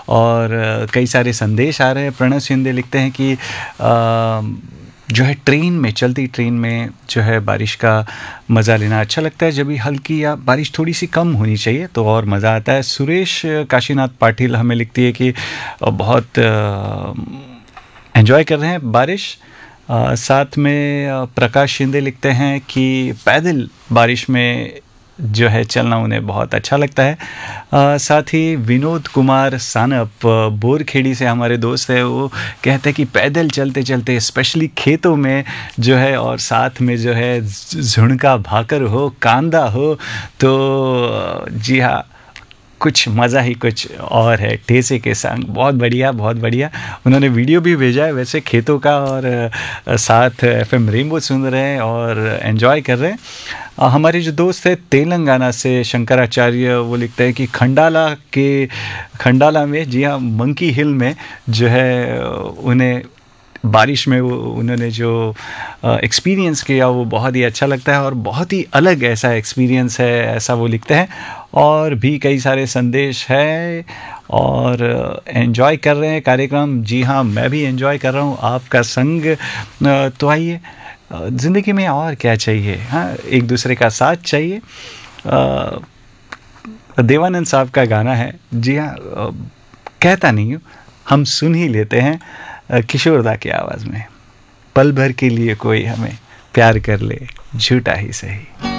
और कई सारे संदेश आ रहे हैं। प्रणव शिंदे लिखते हैं कि जो है ट्रेन में, चलती ट्रेन में जो है बारिश का मज़ा लेना अच्छा लगता है। जब भी हल्की या बारिश थोड़ी सी कम होनी चाहिए तो और मज़ा आता है। सुरेश काशीनाथ पाटिल हमें लिखती है कि बहुत एंजॉय कर रहे हैं बारिश। साथ में प्रकाश शिंदे लिखते हैं कि पैदल बारिश में जो है चलना उन्हें बहुत अच्छा लगता है। साथ ही विनोद कुमार सानप बोरखेड़ी से हमारे दोस्त है, वो कहते हैं कि पैदल चलते चलते स्पेशली खेतों में जो है, और साथ में जो है झुणका भाकर हो, कांदा हो, तो जी हाँ, कुछ मज़ा ही कुछ और है ठेसे के संग। बहुत बढ़िया, बहुत बढ़िया। उन्होंने वीडियो भी भेजा है वैसे खेतों का, और साथ एफएम रेनबो सुन रहे हैं और एंजॉय कर रहे हैं। हमारे जो दोस्त है तेलंगाना से शंकराचार्य, वो लिखते हैं कि खंडाला में, जी हाँ, मंकी हिल में जो है उन्हें बारिश में उन्होंने जो एक्सपीरियंस किया वो बहुत ही अच्छा लगता है और बहुत ही अलग ऐसा एक्सपीरियंस है, ऐसा वो लिखते हैं। और भी कई सारे संदेश है और एंजॉय कर रहे हैं कार्यक्रम। जी हाँ, मैं भी एंजॉय कर रहा हूँ आपका संग। तो आइए, ज़िंदगी में और क्या चाहिए, हाँ, एक दूसरे का साथ चाहिए। देवानंद साहब का गाना है, जी हाँ, कहता नहीं हूँ, हम सुन ही लेते हैं किशोरदा की आवाज़ में। पल भर के लिए कोई हमें प्यार कर ले, झूठा ही सही।